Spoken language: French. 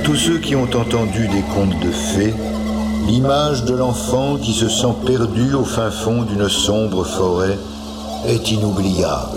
Pour tous ceux qui ont entendu des contes de fées, l'image de l'enfant qui se sent perdu au fin fond d'une sombre forêt est inoubliable.